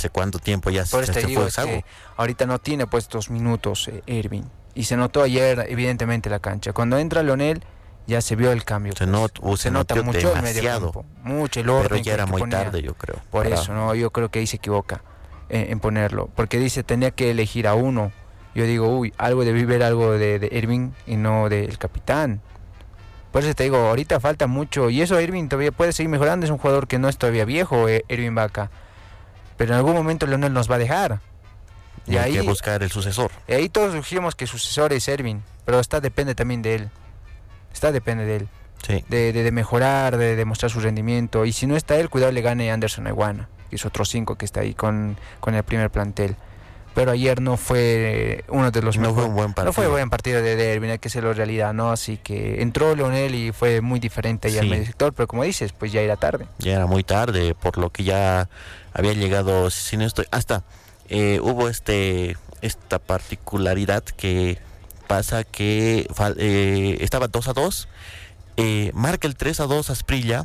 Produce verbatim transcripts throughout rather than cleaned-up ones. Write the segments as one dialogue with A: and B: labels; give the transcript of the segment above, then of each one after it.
A: ¿Hace cuánto tiempo ya
B: Por
A: se,
B: eso te
A: se
B: digo,
A: fue
B: es
A: Sago?
B: que ahorita no tiene puestos minutos eh, Ervin. Y se notó ayer, evidentemente, la cancha. Cuando entra Leonel, ya se vio el cambio.
A: Se,
B: pues.
A: not, uh, se,
B: se nota
A: notó
B: mucho el medio
A: demasiado.
B: campo. Mucho el orden.
A: Pero ya
B: que,
A: era
B: que
A: muy
B: ponía.
A: tarde, yo creo.
B: Por
A: para...
B: eso, no, yo creo que ahí se equivoca en, en ponerlo. Porque dice, tenía que elegir a uno. Yo digo, uy, algo debí ver algo de, de Ervin y no del capitán. Por eso te digo, ahorita falta mucho. Y eso Ervin todavía puede seguir mejorando. Es un jugador que no es todavía viejo, eh, Ervin Vaca. Pero en algún momento Leonel nos va a dejar.
A: Y, y hay ahí, que buscar el sucesor.
B: Y ahí todos dijimos que el sucesor es Ervin. Pero está depende también de él. Está depende de él.
A: Sí.
B: De, de, de mejorar, de demostrar su rendimiento. Y si no está él, cuidado le gane Anderson Aiguana, que es otro cinco que está ahí con, con el primer plantel. Pero ayer no fue uno de los
A: no
B: mejores.
A: Fue un buen partido.
B: No fue un buen partido de, de Ervin, hay que hacerlo realidad, ¿no? Así que entró Leonel y fue muy diferente ahí sí. al medio sector, pero como dices, pues ya era tarde.
A: Ya era muy tarde, por lo que ya había llegado, si no estoy, hasta eh, hubo este esta particularidad que pasa que eh, estaba dos a dos, eh, marca el tres a dos Asprilla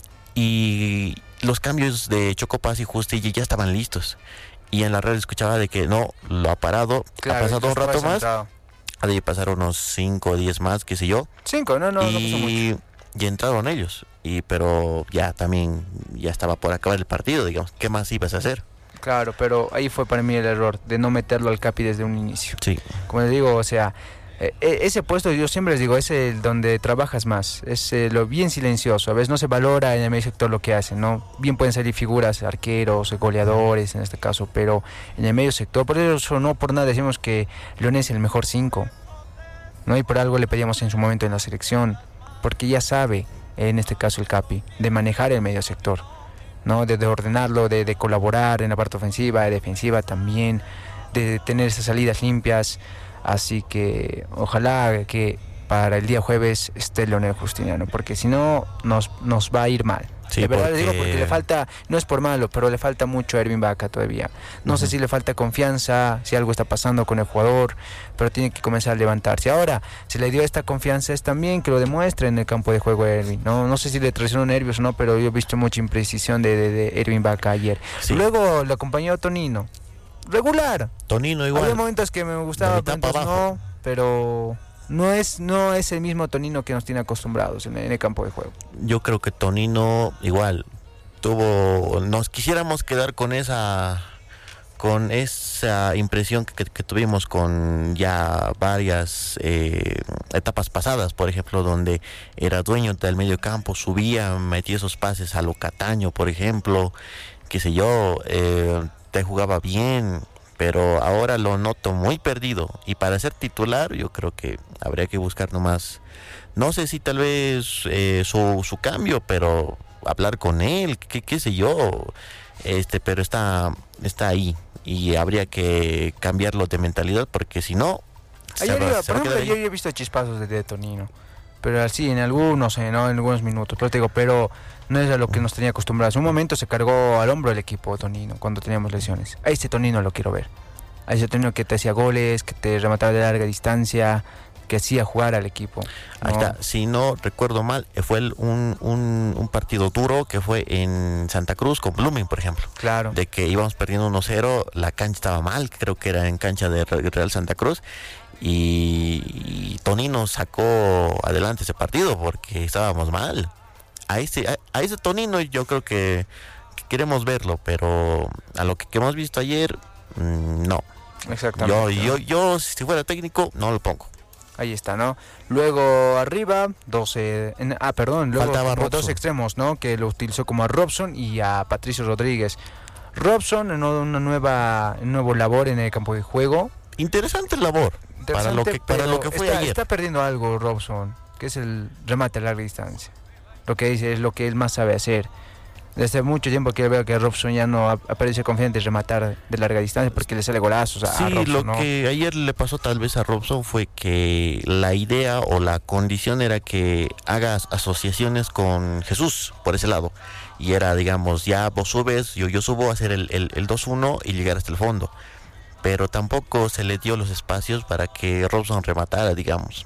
A: y los cambios de Chocopaz y Justi ya estaban listos. Y en la red escuchaba de que no, lo ha parado, claro, ha pasado un rato más, sentado. Ha de pasar unos cinco o diez más, qué sé yo.
B: Cinco, no, no,
A: y,
B: no pasó mucho.
A: Y entraron ellos, y pero ya también, ya estaba por acabar el partido, digamos, ¿qué más ibas a hacer?
B: Claro, pero ahí fue para mí el error, de no meterlo al Capi desde un inicio.
A: Sí.
B: Como les digo, o sea, eh, ese puesto yo siempre les digo, es el donde trabajas más, es eh, lo bien silencioso, a veces no se valora en el medio sector lo que hacen, ¿no? Bien pueden salir figuras, arqueros, goleadores en este caso, pero en el medio sector, por eso no por nada decimos que Leonel es el mejor cinco, ¿no? Y por algo le pedíamos en su momento en la selección, porque ya sabe, en este caso el Capi, de manejar el medio sector, ¿no? De, de ordenarlo, de, de colaborar en la parte ofensiva, de defensiva también, de tener esas salidas limpias. Así que ojalá que para el día jueves esté Leonel Justiniano, porque si no nos, nos va a ir mal.
A: Sí,
B: de verdad
A: porque...
B: le digo porque le falta, no es por malo, pero le falta mucho a Ervin Vaca todavía. No uh-huh. sé si le falta confianza, si algo está pasando con el jugador, pero tiene que comenzar a levantarse. Ahora, si le dio esta confianza es también que lo demuestre en el campo de juego de Ervin. No, no sé si le traicionó nervios o no, pero yo he visto mucha imprecisión de, de, de Ervin Vaca ayer. Sí. Luego lo acompañó Tonino. Regular.
A: Tonino igual.
B: Había momentos que me gustaba, momentos no, pero no es no es el mismo Tonino que nos tiene acostumbrados en el, en el campo de juego.
A: Yo creo que Tonino igual tuvo, nos quisiéramos quedar con esa con esa impresión que, que, que tuvimos con ya varias eh, etapas pasadas, por ejemplo, donde era dueño del medio campo, subía, metía esos pases a lo Cataño, por ejemplo, qué sé yo, eh, te jugaba bien, pero ahora lo noto muy perdido, y para ser titular yo creo que habría que buscar nomás, no sé si tal vez eh, su, su cambio, pero hablar con él, qué, qué sé yo, este, pero está, está ahí, y habría que cambiarlo de mentalidad, porque si no,
B: ayer iba, por ejemplo, yo he visto chispazos de, de Tonino, pero así en algunos, eh, no en algunos minutos, pero te digo, pero no es a lo que nos tenía acostumbrados. Un momento se cargó al hombro el equipo Tonino cuando teníamos lesiones. A ese Tonino lo quiero ver. A ese Tonino que te hacía goles, que te remataba de larga distancia, que hacía jugar al equipo, ¿no?
A: Ahí está. Si no recuerdo mal, fue el, un, un, un partido duro que fue en Santa Cruz con Blooming, por ejemplo.
B: Claro.
A: De que íbamos perdiendo uno cero, la cancha estaba mal, creo que era en cancha de Real Santa Cruz. Y, y Tonino sacó adelante ese partido porque estábamos mal. A ese, a, a ese Tonino yo creo que, que queremos verlo, pero a lo que, que hemos visto ayer, mmm, no.
B: Exactamente.
A: Yo, yo, yo, si fuera técnico, no lo pongo.
B: Ahí está, ¿no? Luego arriba, doce, en, ah, perdón, luego dos extremos, ¿no? Que lo utilizó como a Robson y a Patricio Rodríguez. Robson en una nueva, un nuevo labor en el campo de juego.
A: Interesante labor. Para lo que para lo que fue
B: está,
A: ayer.
B: Está perdiendo algo Robson, que es el remate a larga distancia. Lo que dice es lo que él más sabe hacer. Desde mucho tiempo que veo que Robson ya no aparece confiante en rematar de larga distancia porque le sale golazos a,
A: sí,
B: a Robson. Sí,
A: lo
B: ¿no?
A: que ayer le pasó tal vez a Robson fue que la idea o la condición era que hagas asociaciones con Jesús por ese lado. Y era, digamos, ya vos subes, yo, yo subo a hacer el, el, el dos uno y llegar hasta el fondo. Pero tampoco se le dio los espacios para que Robson rematara, digamos.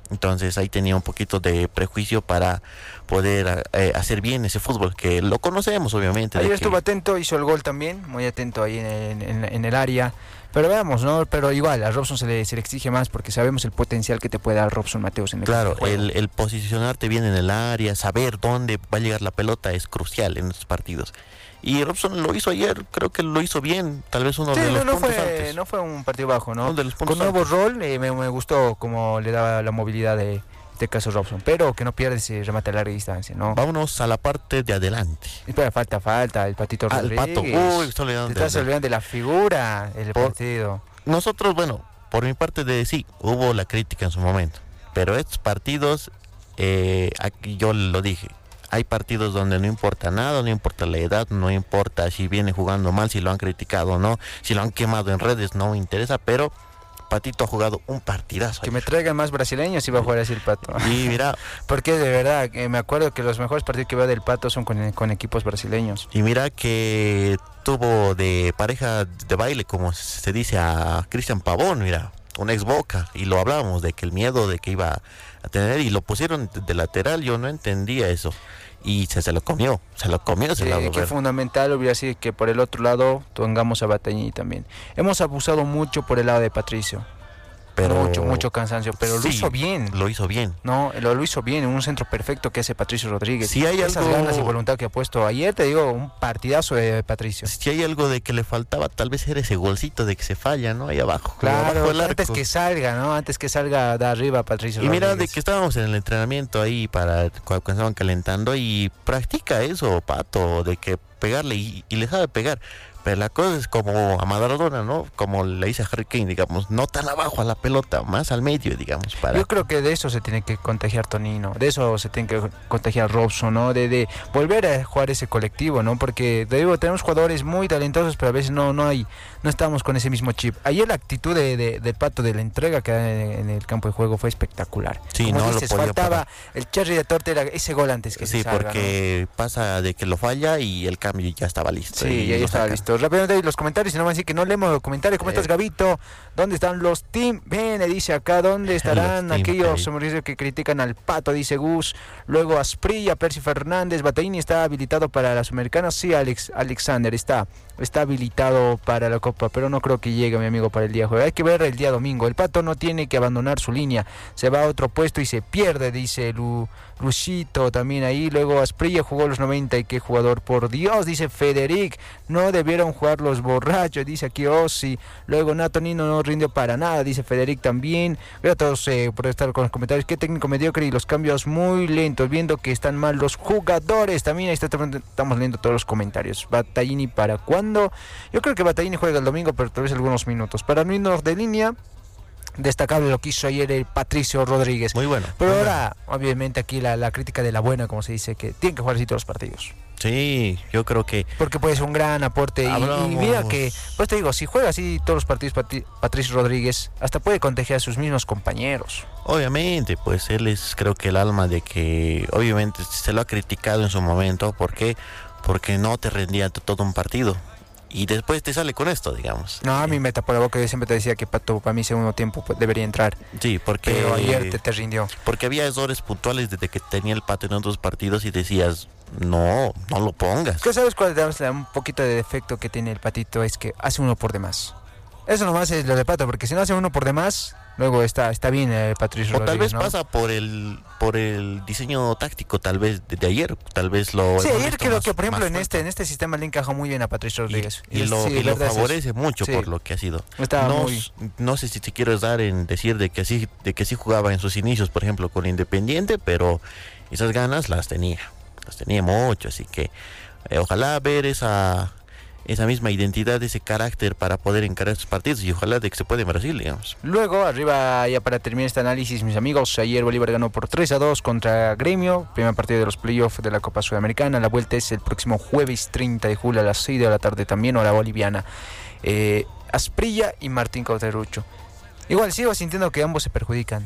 A: Entonces ahí tenía un poquito de prejuicio para poder eh, hacer bien ese fútbol, que lo conocemos obviamente.
B: Ayer
A: de
B: estuvo
A: que...
B: atento, hizo el gol también, muy atento ahí en el, en, en el área. Pero veamos, ¿no? Pero igual, a Robson se le, se le exige más porque sabemos el potencial que te puede dar Robson Mateos en el
A: Claro,
B: juego.
A: el, el posicionarte bien en el área, saber dónde va a llegar la pelota es crucial en estos partidos. Y Robson lo hizo ayer, creo que lo hizo bien, tal vez uno
B: sí,
A: de los
B: no, no
A: puntos
B: fue,
A: altos.
B: no fue un partido bajo, ¿no?
A: Uno de los puntos
B: Con nuevo
A: altos.
B: rol eh, me, me gustó como le daba la movilidad de este caso Robson, pero que no pierda ese remate a larga distancia, ¿no?
A: Vámonos a la parte de adelante.
B: Espera, falta, falta, el Patito
A: Ah, el
B: Rodríguez.
A: Pato, uy, estoy olvidando
B: Te
A: de-
B: estás olvidando de la figura del
A: Por-
B: partido.
A: Nosotros, bueno, por mi parte de sí, hubo la crítica en su momento, pero estos partidos, eh, aquí yo lo dije, hay partidos donde no importa nada, no importa la edad, no importa si viene jugando mal, si lo han criticado o no, si lo han quemado en redes, no me interesa, pero Patito ha jugado un partidazo.
B: Que
A: ayer.
B: me traigan más brasileños y va a jugar así el Pato.
A: Y mira,
B: Porque de verdad, eh, me acuerdo que los mejores partidos que veo del Pato son con, con equipos brasileños.
A: y mira que tuvo de pareja de baile, como se dice, a Cristian Pavón, mira, un ex Boca, y lo hablábamos de que el miedo de que iba a tener, y lo pusieron de, de lateral, yo no entendía eso, y se, se lo comió, se lo comió ese
B: Que,
A: lado
B: que
A: verde.
B: fundamental hubiera sido que por el otro lado tengamos a Batañini también. Hemos abusado mucho por el lado de Patricio.
A: Pero
B: mucho, mucho cansancio, pero lo
A: sí,
B: hizo bien.
A: Lo hizo bien.
B: No, lo, lo hizo bien en un centro perfecto que hace Patricio Rodríguez.
A: Si hay
B: Esas
A: algo-
B: ganas y voluntad que ha puesto ayer, te digo, un partidazo de Patricio.
A: Si hay algo de que le faltaba, tal vez era ese golcito de que se falla, ¿no? Ahí abajo. como
B: Claro,
A: abajo del
B: antes
A: arco.
B: que salga, ¿no? Antes que salga de arriba Patricio
A: Y mira, de
B: Rodríguez.
A: que estábamos en el entrenamiento ahí para cu- cuando estaban calentando y practica eso, Pato, de que pegarle y, y le sabe pegar. Pero la cosa es como a Maradona, ¿no? Como le dice a Harry Kane, digamos, no tan abajo a la pelota, más al medio, digamos, para...
B: Yo creo que de eso se tiene que contagiar Tonino, de eso se tiene que contagiar Robson, ¿no? De, de volver a jugar ese colectivo, ¿no? Porque te digo, tenemos jugadores muy talentosos, pero a veces no, no hay, no estamos con ese mismo chip. Ayer la actitud de, de, del Pato, de la entrega que da en, en el campo de juego fue espectacular.
A: Sí,
B: Como
A: no lo
B: dices,
A: podía
B: faltaba
A: parar.
B: el cherry de torta, era ese gol antes que
A: Sí,
B: se salga,
A: porque pasa de que lo falla y el cambio ya estaba listo.
B: Sí, y ahí
A: lo
B: estaba
A: sacan.
B: listo. Rápidamente los comentarios, si no van a decir que no leemos los comentarios. ¿Cómo
A: Eh.
B: estás, Gabito? ¿Dónde están los team? Ven, dice acá, ¿dónde estarán
A: Los team,
B: aquellos
A: ahí.
B: hombres que critican al Pato? Dice Gus. Luego Asprilla, Percy Fernández, Bataini está habilitado para la Sudamericana. Sí, Alex, Alexander está, está habilitado para la Copa, pero no creo que llegue, mi amigo, para el día jueves. Hay que ver el día domingo. El Pato no tiene que abandonar su línea. Se va a otro puesto y se pierde, dice Lu. Luchito también ahí, luego Asprilla jugó los noventa y qué jugador, por Dios, dice Federic, no debieron jugar los borrachos, dice aquí Ossi, luego Nato Nino no rindió para nada, dice Federic también. Gracias a todos eh, por estar con los comentarios. Qué técnico mediocre y los cambios muy lentos, viendo que están mal los jugadores, también ahí está, estamos leyendo todos los comentarios. Battaglini, ¿para cuándo? Yo creo que Battaglini juega el domingo, pero tal vez algunos minutos. Para no irnos de línea, destacable lo que hizo ayer el Patricio Rodríguez.
A: Muy bueno.
B: Pero
A: muy
B: ahora, obviamente, aquí la, la crítica de la buena, como se dice, que tienen que jugar así todos los partidos.
A: bueno. Sí, yo creo que...
B: Porque puede ser un gran aporte. Y,
A: Hablamos.
B: y mira que, pues te digo, si juega así todos los partidos Patri- Patricio Rodríguez, hasta puede contagiar a sus mismos compañeros.
A: Obviamente, pues él es creo que el alma de que obviamente se lo ha criticado en su momento. ¿Por qué? Porque no te rendía t- todo un partido. Y después te sale con esto, digamos.
B: No, a mí me tapó la boca, yo siempre te decía que Pato para mí segundo tiempo pues, debería entrar.
A: Sí, porque,
B: Pero ayer te, te rindió.
A: porque había errores puntuales desde que tenía el Pato en otros partidos y decías, no, no lo pongas.
B: ¿Qué sabes cuál es un poquito de defecto que tiene el Patito? Es que hace uno por demás. Eso nomás es lo de Pato, porque si no hace uno por demás, luego está, está bien el Patricio
A: O tal
B: Rodríguez,
A: vez
B: ¿no?
A: pasa por el por el diseño táctico, tal vez de, de ayer, tal vez lo...
B: Sí,
A: hemos
B: ayer
A: visto
B: creo
A: más-
B: que, por ejemplo,
A: más
B: en
A: suelto.
B: este en este sistema le encajó muy bien a Patricio Rodríguez.
A: Y, y
B: es-
A: lo,
B: sí,
A: y lo
B: verdad es eso.
A: favorece mucho
B: Sí.
A: por lo que ha sido.
B: Estaba
A: no,
B: muy...
A: s- no sé si te quiero dar en decir de que sí, de que sí jugaba en sus inicios, por ejemplo, con Independiente, pero esas ganas las tenía, las tenía mucho, así que eh, ojalá ver esa esa misma identidad, ese carácter para poder encarar estos partidos y ojalá de que se pueda en Brasil, digamos.
B: Luego, arriba, ya para terminar este análisis, mis amigos, ayer Bolívar ganó por tres a dos contra Gremio, primer partido de los playoffs de la Copa Sudamericana. La vuelta es el próximo jueves treinta de julio a las seis de la tarde también, hora boliviana. Eh, Asprilla y Martín Cauterucho. Igual sigo sintiendo que ambos se perjudican.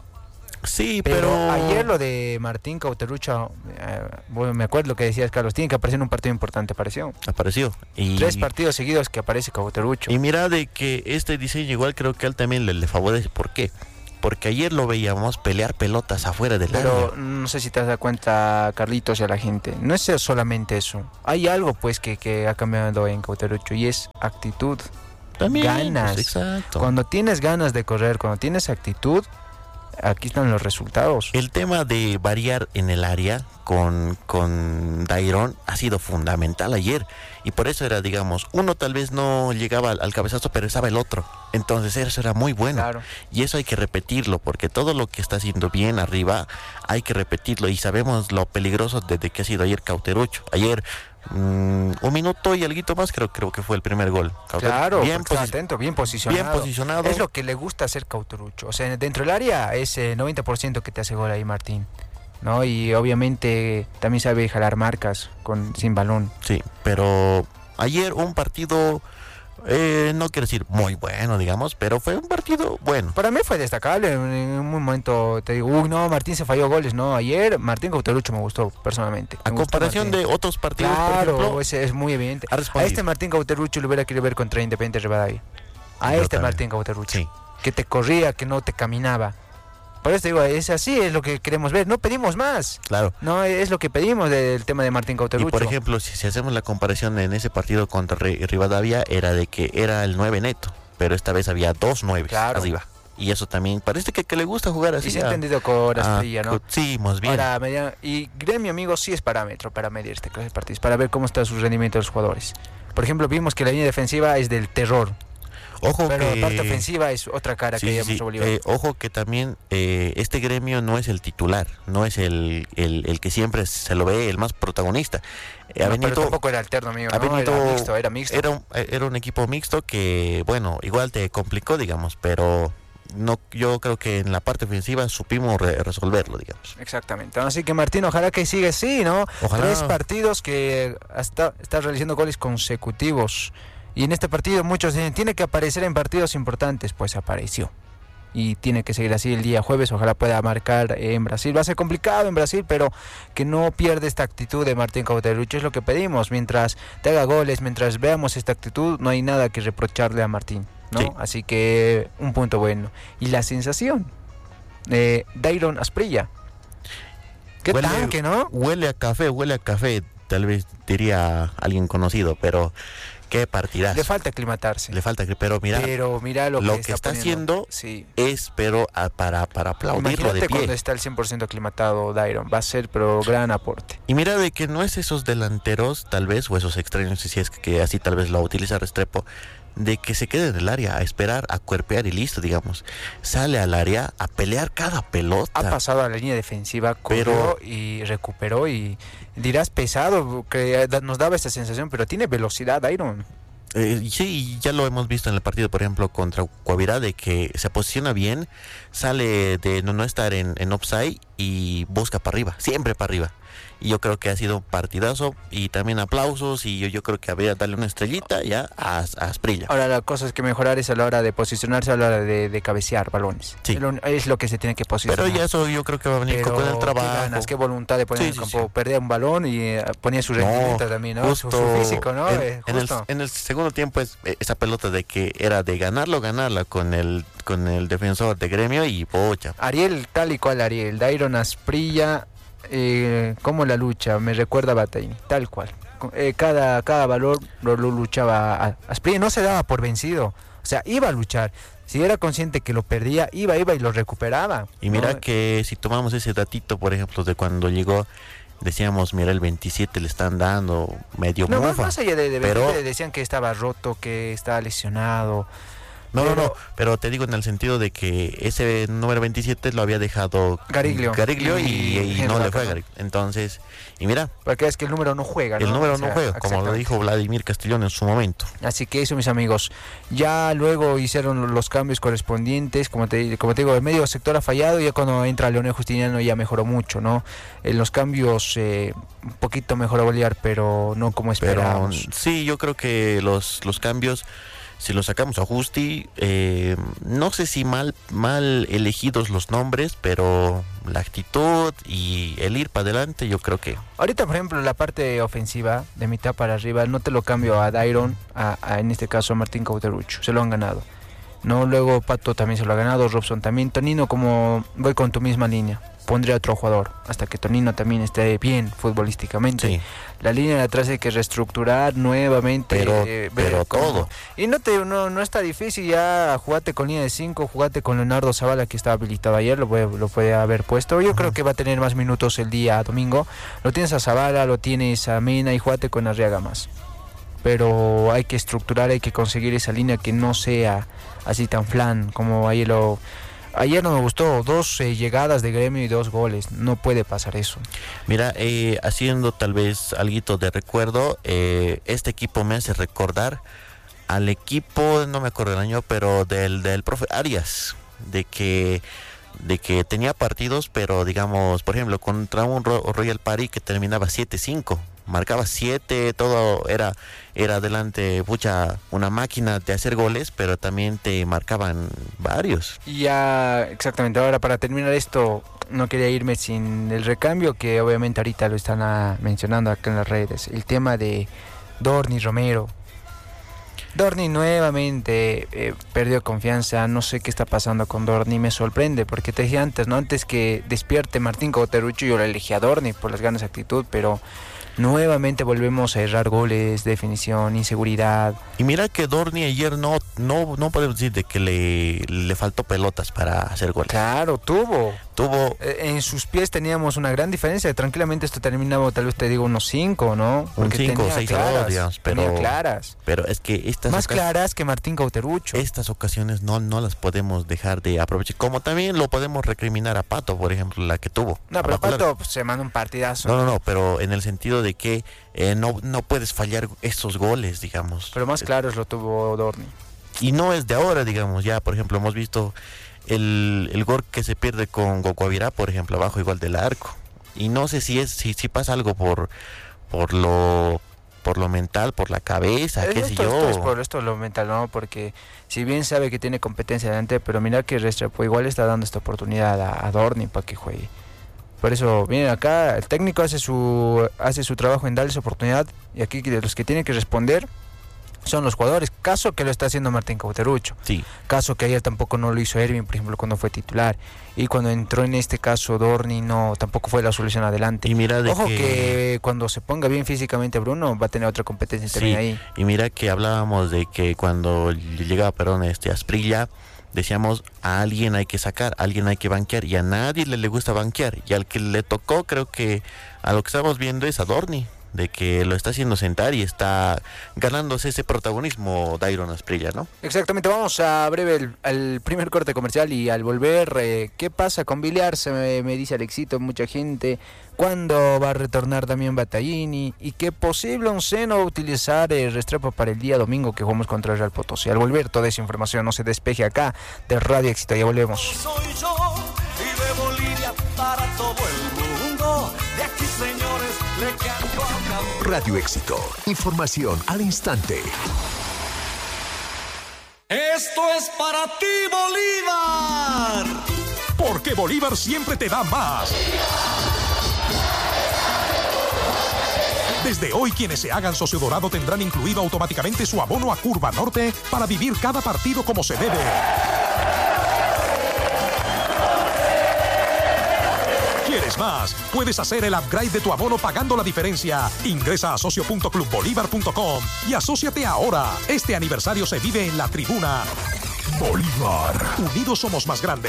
A: Sí,
B: Pero,
A: pero,
B: ayer lo de Martín Cauterucho, eh, bueno, me acuerdo lo que decías, Carlos, tiene que aparecer en un partido importante, apareció.
A: apareció. Y,
B: Tres partidos seguidos que aparece Cauterucho.
A: y mira de que este diseño igual creo que a él también le, le favorece. ¿Por qué? porque ayer lo veíamos pelear pelotas afuera del
B: Pero
A: área.
B: no sé si te das cuenta, Carlitos, y a la gente, no es solamente eso. Hay algo pues que, que ha cambiado en Cauterucho y es actitud.
A: También,
B: ganas.
A: pues, exacto.
B: Cuando tienes ganas de correr, cuando tienes actitud, aquí están los resultados.
A: El tema de variar en el área con, con Dairon ha sido fundamental ayer. Y por eso era, digamos, uno tal vez no llegaba al, al cabezazo, pero estaba el otro. Entonces eso era muy bueno.
B: Claro.
A: Y eso hay que repetirlo, porque todo lo que está haciendo bien arriba hay que repetirlo. Y sabemos lo peligroso desde que ha sido ayer Cauterucho. Ayer, mmm, un minuto y algo más, creo, creo que fue el primer gol. Cauterucho.
B: Claro,
A: bien,
B: está
A: posi-
B: atento, bien posicionado.
A: bien posicionado.
B: Es lo que le gusta hacer Cauterucho. O sea, dentro del área es eh, noventa por ciento que te hace gol ahí Martín, ¿no? Y obviamente también sabe jalar marcas con sin balón.
A: Sí, pero ayer un partido, eh, no quiero decir muy bueno, digamos, pero fue un partido bueno.
B: Para mí fue destacable. En un momento te digo, uy, no, Martín se falló goles. No, ayer Martín Cauterucho me gustó personalmente.
A: A
B: Me gustó
A: comparación
B: Martín.
A: de otros partidos,
B: Claro,
A: por ejemplo,
B: ese es muy evidente.
A: ha
B: A
A: respondido.
B: este Martín Cauterucho lo hubiera querido ver contra Independiente Rivadavia. A
A: Yo
B: este
A: también.
B: Martín Cauterucho.
A: Sí,
B: Que te corría, que no te caminaba. Por eso te digo, es así, es lo que queremos ver. No pedimos más.
A: claro.
B: No, es lo que pedimos del tema de Martín Cauterucho.
A: Y por ejemplo, si, si hacemos la comparación en ese partido contra Ri- Rivadavia, era de que era el nueve neto, pero esta vez había dos nueve
B: Claro.
A: arriba. Y eso también parece que, que le gusta jugar así.
B: Y se ha
A: a-
B: entendido con
A: a-
B: Asprilla, ¿no?
A: Sí, más bien.
B: Ahora, media- y Gremio, amigos, sí es parámetro para medir este clase de partidos, para ver cómo está su rendimiento de los jugadores. Por ejemplo, vimos que la línea defensiva es del terror,
A: Ojo
B: pero
A: que...
B: la parte ofensiva es otra cara
A: Sí,
B: que
A: sí,
B: ya
A: sí.
B: mostró Bolívar.
A: Eh, ojo que también eh, este Gremio no es el titular, no es el, el, el que siempre se lo ve el más protagonista. Eh, ha
B: No, pero
A: venido,
B: tampoco era alterno, amigo,
A: ha
B: ¿no?
A: venido-
B: Era mixto, era mixto.
A: era, un, era un equipo mixto que, bueno, igual te complicó, digamos, pero no, yo creo que en la parte ofensiva supimos re- resolverlo, digamos.
B: Exactamente. Así que Martín, ojalá que siga así, ¿no?
A: Ojalá.
B: Tres partidos que hasta está realizando goles consecutivos. Y en este partido muchos dicen, tiene que aparecer en partidos importantes, pues apareció. Y tiene que seguir así el día jueves, ojalá pueda marcar en Brasil. Va a ser complicado en Brasil, pero que no pierda esta actitud de Martín Cauterucho, es lo que pedimos. Mientras te haga goles, mientras veamos esta actitud, no hay nada que reprocharle a Martín, ¿no?
A: Sí.
B: Así que un punto bueno. Y la sensación de Dairon Asprilla. Qué
A: Huele-
B: tanque, ¿no?
A: Huele a café, huele a café, tal vez diría alguien conocido, pero qué partidazo.
B: Le falta aclimatarse.
A: Le falta, que- pero mira,
B: pero mira lo,
A: lo
B: que,
A: que
B: está,
A: está
B: poniendo.
A: haciendo
B: Sí.
A: es, pero a- para, para aplaudirlo
B: Imagínate
A: de
B: cuando
A: pie.
B: está el cien por ciento aclimatado Dairon. Va a ser, pero gran aporte.
A: Y mira de que no es esos delanteros, tal vez, o esos extraños, si es que así tal vez lo utiliza Restrepo, de que se quede en el área, a esperar, a cuerpear y listo, digamos. Sale al área a pelear cada pelota.
B: Ha pasado a la línea defensiva, corrió
A: Pero-
B: y recuperó. Y dirás pesado, que da- nos daba esta sensación, pero tiene velocidad Dairon.
A: Eh, y sí, ya lo hemos visto en el partido, por ejemplo, contra Coavirá, de que se posiciona bien, sale de no, no estar en, en offside y busca para arriba, siempre para arriba. Y yo creo que ha sido un partidazo y también aplausos y yo, yo creo que habría darle una estrellita ya a, a Asprilla.
B: Ahora la cosa es que mejorar es a la hora de posicionarse, a la hora de, de cabecear balones.
A: Sí.
B: Es lo- Es lo que se tiene que posicionar.
A: Pero ya eso yo creo que va a venir
B: Pero
A: con el trabajo.
B: qué ganas, qué voluntad de poner
A: Sí,
B: en el
A: sí,
B: campo.
A: sí.
B: Perdía un balón y eh, ponía su
A: No,
B: rendimiento también, ¿no? Su,
A: Justo
B: su físico, ¿no?
A: En,
B: Eh,
A: en el,
B: justo.
A: en el segundo tiempo es eh, esa pelota de que era de ganarlo, ganarla con el con el defensor de Gremio y pocha.
B: Ariel, tal y cual Ariel. Dairon Asprilla, eh, como la lucha, me recuerda a Bataini, tal cual. Eh, cada, cada valor lo, lo luchaba a- Asprilla, no se daba por vencido. O sea, iba a luchar. Si era consciente que lo perdía, iba, iba y lo recuperaba.
A: Y mira
B: ¿no?
A: que si tomamos ese datito, por ejemplo, de cuando llegó, decíamos, mira, el veintisiete le están dando medio
B: No, más,
A: mufa.
B: más allá de, de
A: pero-
B: veinte, decían que estaba roto, que estaba lesionado.
A: No, no,
B: pero-
A: no, pero te digo en el sentido de que ese número veintisiete lo había dejado
B: Gariglio.
A: Gariglio y,
B: Y
A: y
B: Henry
A: no le
B: Vaca,
A: fue a
B: ¿no?
A: Gariglio. Entonces, y mira,
B: Porque es que el número no juega, ¿no?
A: el número
B: O sea,
A: no juega, como lo
B: exactamente.
A: dijo Vladimir Castellón en su momento.
B: Así que eso, mis amigos. Ya luego hicieron los cambios correspondientes. Como te, como te digo, el medio sector ha fallado. Y ya cuando entra Leonel Justiniano ya mejoró mucho, ¿no? En los cambios eh, un poquito mejoró Bolívar, pero no como
A: Pero
B: esperábamos.
A: sí, yo creo que los, los cambios, si los sacamos a Justi, eh, no sé si mal, mal elegidos los nombres, pero la actitud y el ir para adelante, yo creo que...
B: Ahorita, por ejemplo, la parte ofensiva, de mitad para arriba, no te lo cambio a Dairon, a, a, en este caso a Martín Cauterucho. Se lo han ganado. No, luego Pato también se lo ha ganado, Robson también. Tonino, como voy con tu misma línea, pondría otro jugador hasta que Tonino también esté bien futbolísticamente. Sí. La línea de atrás hay que reestructurar nuevamente.
A: Pero, eh, pero todo.
B: Y no, te, no, no está difícil ya. Jugate con línea de cinco, jugate con Leonardo Zavala, que estaba habilitado ayer, lo puede, lo puede haber puesto. Yo uh-huh. creo que va a tener más minutos el día domingo. Lo tienes a Zavala, lo tienes a Mena y jugate con Arriaga más. Pero hay que estructurar, hay que conseguir esa línea que no sea así tan flan como ayer lo... Ayer no me gustó, dos eh, llegadas de Gremio y dos goles, no puede pasar eso.
A: Mira, eh, haciendo tal vez alguito de recuerdo, eh, este equipo me hace recordar al equipo, no me acuerdo el año, pero del, del profe Arias, de que... de que tenía partidos, pero digamos, por ejemplo, contra un Royal Party que terminaba siete cinco, marcaba siete, todo era era adelante, pucha, una máquina de hacer goles, pero también te marcaban varios.
B: Y ya, exactamente, ahora para terminar esto, no quería irme sin el recambio, que obviamente ahorita lo están a, mencionando acá en las redes, el tema de Dorni Romero. Dorni nuevamente eh, perdió confianza, no sé qué está pasando con Dorni, me sorprende, porque te dije antes, ¿no? Antes que despierte Martín Cauterucho, yo le elegí a Dorni por las ganas de actitud, pero nuevamente volvemos a errar goles, definición, inseguridad.
A: Y mira que Dorni ayer no, no, no podemos decir de que le, le faltó pelotas para hacer goles.
B: Claro, tuvo.
A: Tuvo.
B: En sus pies teníamos una gran diferencia. Tranquilamente esto terminaba, tal vez te digo, unos cinco, ¿no?
A: Porque un cinco o seis a dos, digamos. Pero,
B: tenía claras.
A: Pero es que estas...
B: Más claras que Martín Cauterucho.
A: Estas ocasiones no, no las podemos dejar de aprovechar. Como también lo podemos recriminar a Pato, por ejemplo, la que tuvo.
B: No, pero Pato pues, se manda un partidazo.
A: No, no, no, pero en el sentido de que eh, no, no puedes fallar esos goles, digamos.
B: Pero más claros lo tuvo Dorni.
A: Y no es de ahora, digamos. Ya, por ejemplo, hemos visto... El, el gol que se pierde con Guavirá, por ejemplo, abajo igual del arco. Y no sé si es si, si pasa algo por por lo por lo mental, por la cabeza, qué sé yo.
B: Esto es por esto lo mental, ¿no? Porque si bien sabe que tiene competencia delante, pero mira que Restrepo igual está dando esta oportunidad a, a Dorni para que juegue. Por eso, miren, acá el técnico hace su hace su trabajo en darles oportunidad, y aquí de los que tienen que responder son los jugadores, caso que lo está haciendo Martín Cauterucho,
A: sí.
B: Caso que ayer tampoco no lo hizo Ervin, por ejemplo, cuando fue titular, y cuando entró en este caso Dorni no tampoco fue la solución adelante.
A: Y mira de
B: Ojo
A: que...
B: que cuando se ponga bien físicamente Bruno va a tener otra competencia
A: sí.
B: también ahí.
A: Y mira que hablábamos de que cuando llegaba, perdón, este Asprilla, decíamos a alguien hay que sacar, a alguien hay que banquear, y a nadie le, le gusta banquear, y al que le tocó, creo que a lo que estamos viendo es a Dorni, de que lo está haciendo sentar y está ganándose ese protagonismo Dairon Asprilla, ¿no?
B: Exactamente, vamos a breve el, al primer corte comercial, y al volver, eh, ¿qué pasa con Villar? Se me, me dice Alexito, mucha gente, ¿cuándo va a retornar Damián Battaglini? Y qué posible onceno utilizar el Restrepo para el día domingo que jugamos contra el Real Potosí. Al volver, toda esa información, no se despeje acá de Radio Éxito, ya volvemos.
C: Soy yo y de Bolivia para todo el mundo, de aquí señores le canto a
D: Radio Éxito, información al instante.
C: Esto es para ti, Bolívar.
E: Porque Bolívar siempre te da más. Desde hoy, quienes se hagan socio dorado tendrán incluido automáticamente su abono a Curva Norte para vivir cada partido como se debe. ¿Quieres más? Puedes hacer el upgrade de tu abono pagando la diferencia. Ingresa a socio punto club bolívar punto com y asóciate ahora. Este aniversario se vive en la tribuna. Bolívar. Unidos somos más grandes.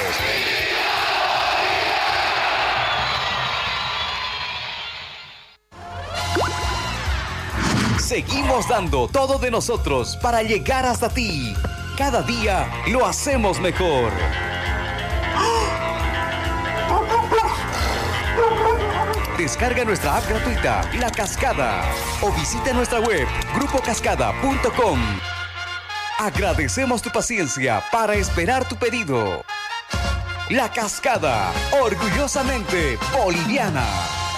F: Seguimos dando todo de nosotros para llegar hasta ti. Cada día lo hacemos mejor. Descarga nuestra app gratuita, La Cascada, o visita nuestra web, grupo cascada punto com. Agradecemos tu paciencia para esperar tu pedido. La Cascada, orgullosamente boliviana.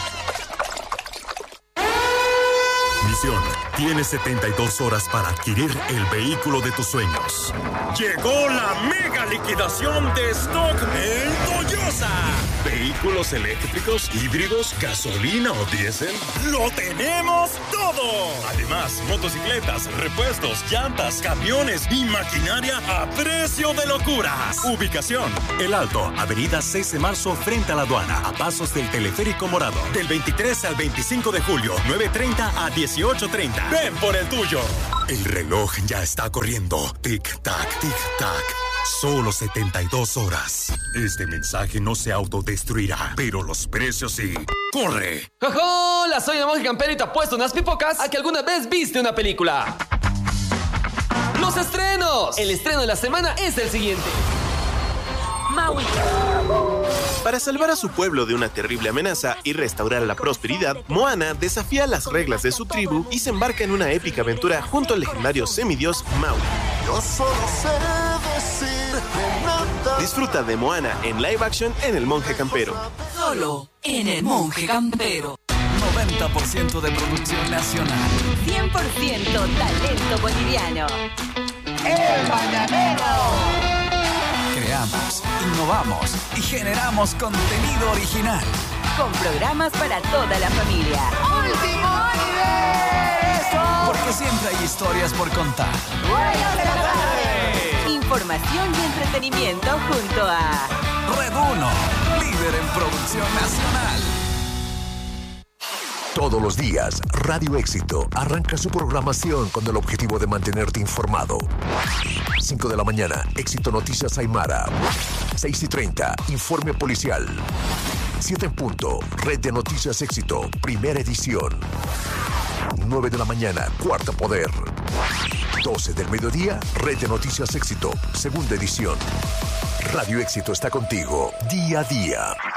G: Misión: tienes setenta y dos horas para adquirir el vehículo de tus sueños.
H: Llegó la mega liquidación de stock en Toyosa.
G: ¿Vehículos eléctricos, híbridos, gasolina o diésel? ¡Lo tenemos todo! Además, motocicletas, repuestos, llantas, camiones y maquinaria a precio de locuras. Ubicación: El Alto, avenida seis de marzo frente a la aduana, a pasos del Teleférico Morado. Del veintitrés al veinticinco de julio, nueve treinta a dieciocho treinta. Ven por el tuyo. El reloj ya está corriendo. Tic-tac, tic-tac. Solo setenta y dos horas. Este mensaje no se autodestruirá, pero los precios sí. ¡Corre!
H: ¡Hola! Soy el Monje Campero y te apuesto unas pipocas a que alguna vez viste una película. ¡Los estrenos! El estreno de la semana es el siguiente.
I: Maui. Para salvar a su pueblo de una terrible amenaza y restaurar la prosperidad, Moana desafía las reglas de su tribu y se embarca en una épica aventura junto al legendario semidios Maui.
C: Yo solo sé decir que nada.
I: Disfruta de Moana en live action en El Monje Campero.
J: Solo en El Monje Campero. noventa por ciento de producción nacional.
K: cien por ciento talento boliviano.
J: El Mañanero. Creamos, innovamos y generamos contenido original.
K: Con programas para toda la familia.
J: ¡Último universo! Porque siempre hay historias por contar.
K: ¡Buenas de la tarde! Información y entretenimiento junto a
J: Red uno, líder en producción nacional.
D: Todos los días, Radio Éxito arranca su programación con el objetivo de mantenerte informado. cinco de la mañana, Éxito Noticias Aymara. seis y treinta, Informe Policial. siete en punto, Red de Noticias Éxito, primera edición. nueve de la mañana, Cuarto Poder. doce del mediodía, Red de Noticias Éxito, segunda edición. Radio Éxito está contigo, día a día.